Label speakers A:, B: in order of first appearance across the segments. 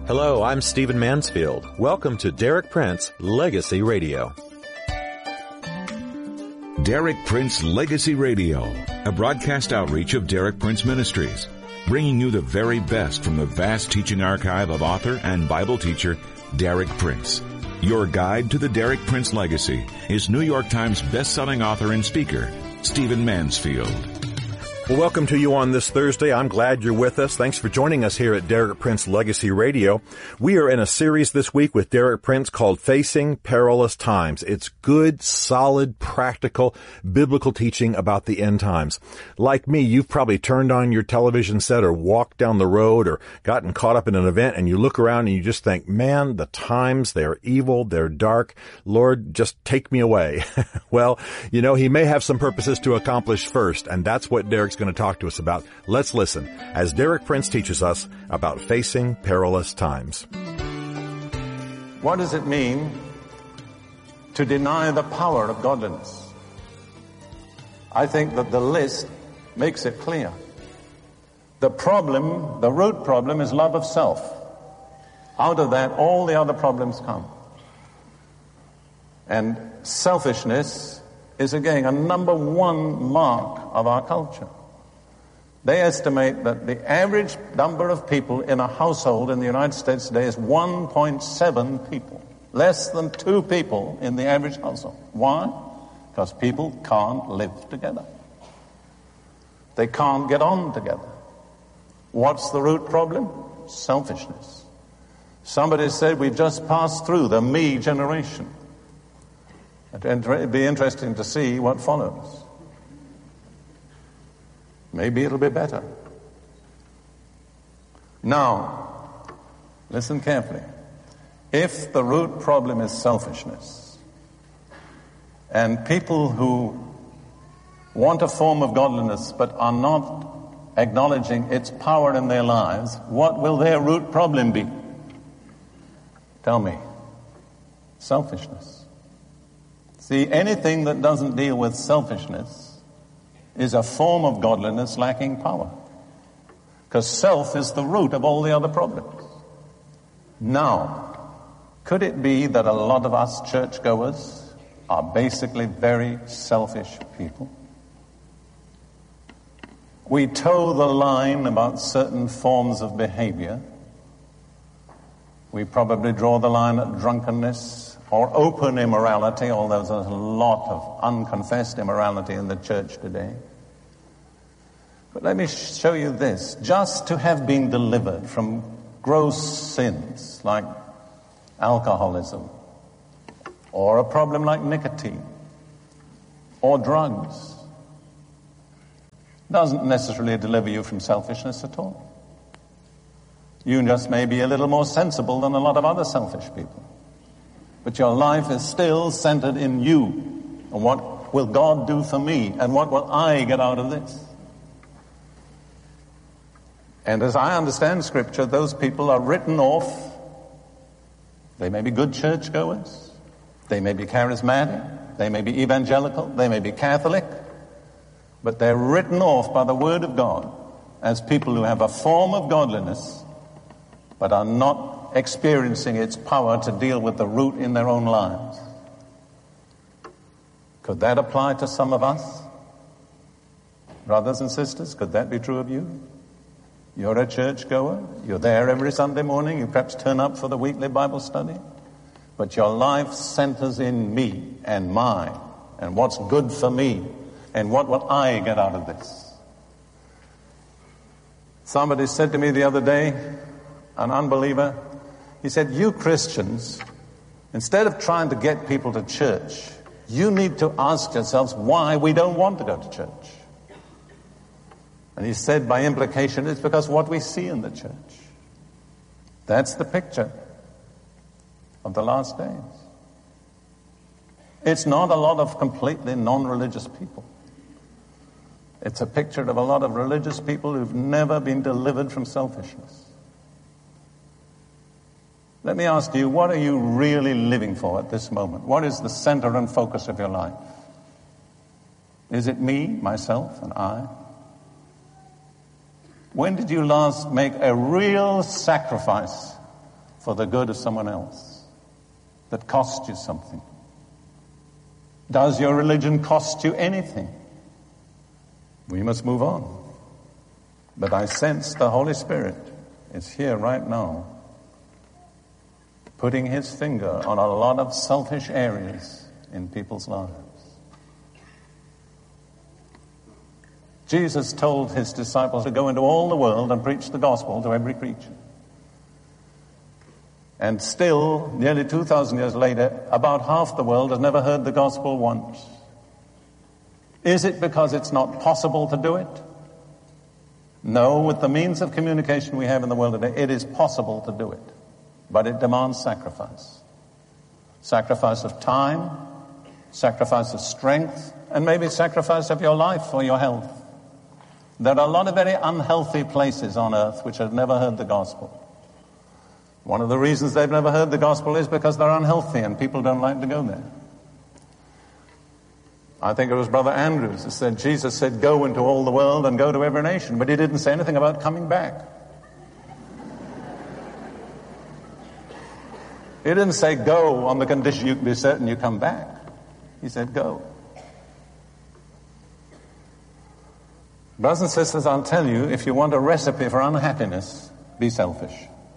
A: Hello, I'm Stephen Mansfield. Welcome to Derek Prince Legacy Radio.
B: Derek Prince Legacy Radio, a broadcast outreach of Derek Prince Ministries, bringing you the very best from the vast teaching archive of author and Bible teacher Derek Prince. Your guide to the Derek Prince legacy is New York Times best-selling author and speaker, Stephen Mansfield.
A: Well, welcome to you on this Thursday. I'm glad you're with us. Thanks for joining us here at Derek Prince Legacy Radio. We are in a series this week with Derek Prince called Facing Perilous Times. It's good, solid, practical, biblical teaching about the end times. Like me, you've probably turned on your television set or walked down the road or gotten caught up in an event and you look around and you just think, man, the times, they're evil, they're dark. Lord, just take me away. Well, you know, he may have some purposes to accomplish first, and that's what Derek's going to talk to us about. Let's listen as Derek Prince teaches us about facing perilous times.
C: What does it mean to deny the power of godliness? I think that the list makes it clear. The problem, the root problem, is love of self. Out of that, all the other problems come. And selfishness is, again, a number one mark of our culture. They estimate that the average number of people in a household in the United States today is 1.7 people. Less than 2 people in the average household. Why? Because people can't live together. They can't get on together. What's the root problem? Selfishness. Somebody said we've just passed through the me generation. It'd be interesting to see what follows. Maybe it'll be better. Now, listen carefully. If the root problem is selfishness, and people who want a form of godliness but are not acknowledging its power in their lives, what will their root problem be? Tell me. Selfishness. See, anything that doesn't deal with selfishness is a form of godliness lacking power. Because self is the root of all the other problems. Now, could it be that a lot of us churchgoers are basically very selfish people? We toe the line about certain forms of behavior. We probably draw the line at drunkenness or open immorality, although there's a lot of unconfessed immorality in the church today. But let me show you this. Just to have been delivered from gross sins like alcoholism, or a problem like nicotine, or drugs, doesn't necessarily deliver you from selfishness at all. You just may be a little more sensible than a lot of other selfish people. But your life is still centered in you. And what will God do for me? And what will I get out of this? And as I understand Scripture, those people are written off. They may be good churchgoers. They may be charismatic. They may be evangelical. They may be Catholic. But they're written off by the Word of God as people who have a form of godliness but are not experiencing its power to deal with the root in their own lives. Could that apply to some of us? Brothers and sisters, could that be true of you? You're a churchgoer. You're there every Sunday morning. You perhaps turn up for the weekly Bible study. But your life centers in me and mine and what's good for me and what will I get out of this. Somebody said to me the other day, an unbeliever, he said, you Christians, instead of trying to get people to church, you need to ask yourselves why we don't want to go to church. And he said, by implication, it's because what we see in the church. That's the picture of the last days. It's not a lot of completely non-religious people. It's a picture of a lot of religious people who've never been delivered from selfishness. Let me ask you, what are you really living for at this moment? What is the center and focus of your life? Is it me, myself, and I? When did you last make a real sacrifice for the good of someone else that cost you something? Does your religion cost you anything? We must move on. But I sense the Holy Spirit is here right now, putting his finger on a lot of selfish areas in people's lives. Jesus told his disciples to go into all the world and preach the gospel to every creature. And still, nearly 2,000 years later, about half the world has never heard the gospel once. Is it because it's not possible to do it? No, with the means of communication we have in the world today, it is possible to do it. But it demands sacrifice. Sacrifice of time, sacrifice of strength, and maybe sacrifice of your life or your health. There are a lot of very unhealthy places on earth which have never heard the gospel. One of the reasons they've never heard the gospel is because they're unhealthy and people don't like to go there. I think it was Brother Andrews who said, Jesus said, go into all the world and go to every nation, but he didn't say anything about coming back. He didn't say go on the condition you can be certain you come back. He said go. Brothers and sisters, I'll tell you, if you want a recipe for unhappiness, be selfish.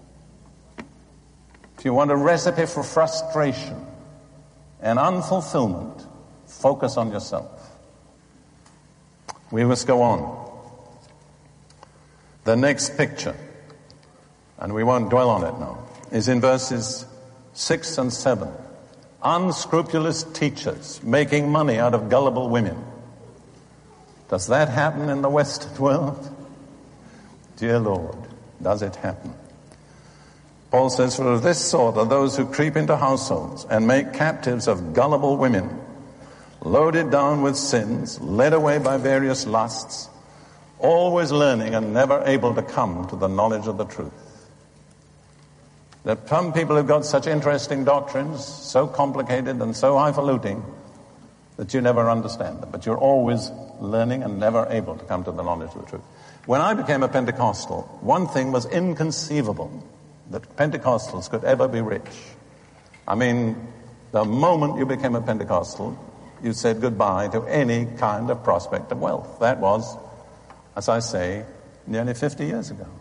C: If you want a recipe for frustration and unfulfillment, focus on yourself. We must go on. The next picture, and we won't dwell on it now, is in verses 6 and 7. Unscrupulous teachers making money out of gullible women. Does that happen in the Western world? Dear Lord, does it happen? Paul says, for of this sort are those who creep into households and make captives of gullible women, loaded down with sins, led away by various lusts, always learning and never able to come to the knowledge of the truth. There are some people who've got such interesting doctrines, so complicated and so highfalutin, that you never understand them, but you're always learning and never able to come to the knowledge of the truth. When I became a Pentecostal, one thing was inconceivable, that Pentecostals could ever be rich. I mean, the moment you became a Pentecostal, you said goodbye to any kind of prospect of wealth. That was, as I say, nearly 50 years ago.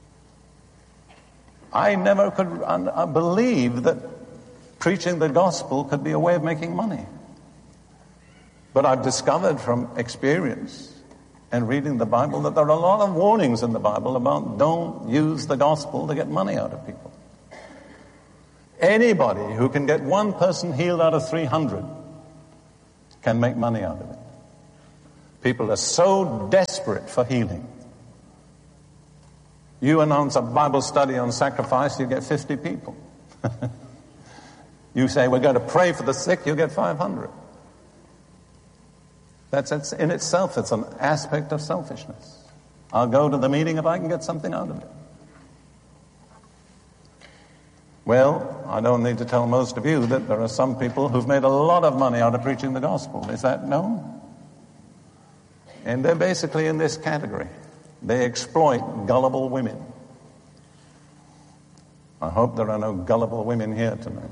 C: I never could believe that preaching the gospel could be a way of making money. But I've discovered from experience and reading the Bible that there are a lot of warnings in the Bible about don't use the gospel to get money out of people. Anybody who can get one person healed out of 300 can make money out of it. People are so desperate for healing. You announce a Bible study on sacrifice, you get 50 people. You say, we're going to pray for the sick, you get 500. That's in itself, it's an aspect of selfishness. I'll go to the meeting if I can get something out of it. Well, I don't need to tell most of you that there are some people who've made a lot of money out of preaching the gospel. Is that known? And they're basically in this category. They exploit gullible women. I hope there are no gullible women here tonight.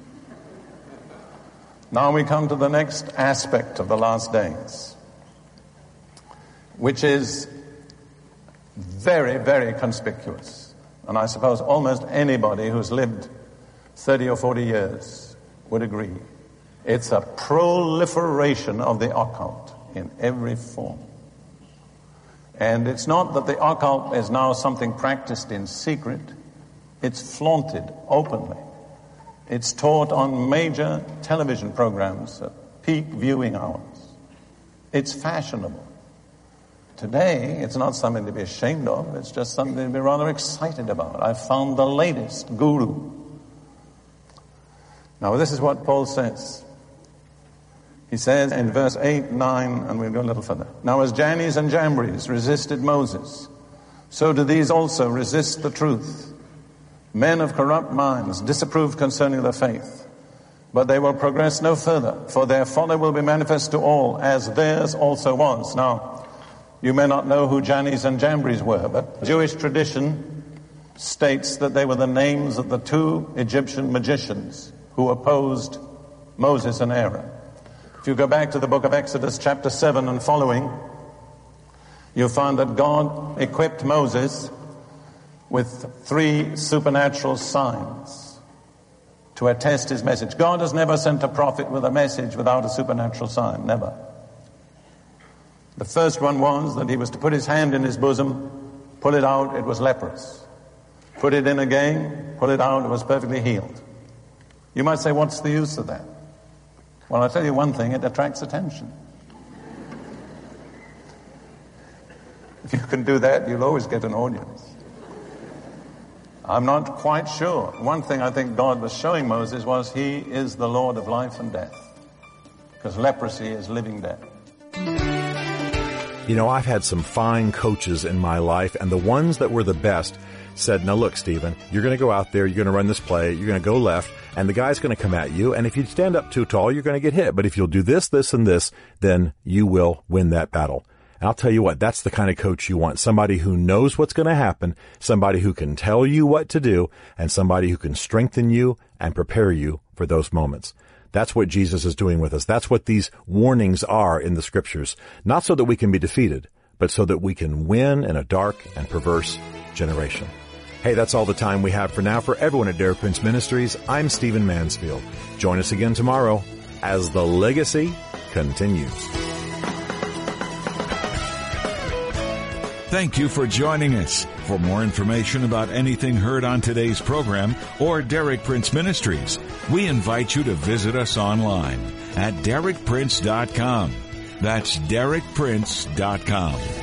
C: Now we come to the next aspect of the last days, which is very, very conspicuous. And I suppose almost anybody who's lived 30 or 40 years would agree. It's a proliferation of the occult in every form. And it's not that the occult is now something practiced in secret. It's flaunted openly. It's taught on major television programs at peak viewing hours. It's fashionable. Today, it's not something to be ashamed of. It's just something to be rather excited about. I've found the latest guru. Now, this is what Paul says. He says in verse 8, 9, and we'll go a little further. Now, as Jannes and Jambres resisted Moses, so do these also resist the truth. Men of corrupt minds disapprove concerning the faith, but they will progress no further, for their folly will be manifest to all, as theirs also was. Now, you may not know who Jannes and Jambres were, but Jewish tradition states that they were the names of the two Egyptian magicians who opposed Moses and Aaron. If you go back to the book of Exodus chapter 7 and following, you'll find that God equipped Moses with 3 supernatural signs to attest his message. God has never sent a prophet with a message without a supernatural sign, never. The first one was that he was to put his hand in his bosom, pull it out, it was leprous. Put it in again, pull it out, it was perfectly healed. You might say, what's the use of that? Well, I'll tell you one thing, it attracts attention. If you can do that, you'll always get an audience. I'm not quite sure. One thing I think God was showing Moses was he is the Lord of life and death. Because leprosy is living death.
A: You know, I've had some fine coaches in my life, and the ones that were the best said, now look, Stephen, you're going to go out there, you're going to run this play, you're going to go left, and the guy's going to come at you, and if you stand up too tall, you're going to get hit. But if you'll do this, this, and this, then you will win that battle. And I'll tell you what, that's the kind of coach you want. Somebody who knows what's going to happen, somebody who can tell you what to do, and somebody who can strengthen you and prepare you for those moments. That's what Jesus is doing with us. That's what these warnings are in the Scriptures. Not so that we can be defeated, but so that we can win in a dark and perverse generation. Hey, that's all the time we have for now. For everyone at Derek Prince Ministries, I'm Stephen Mansfield. Join us again tomorrow as the legacy continues.
B: Thank you for joining us. For more information about anything heard on today's program or Derek Prince Ministries, we invite you to visit us online at DerekPrince.com. That's DerekPrince.com.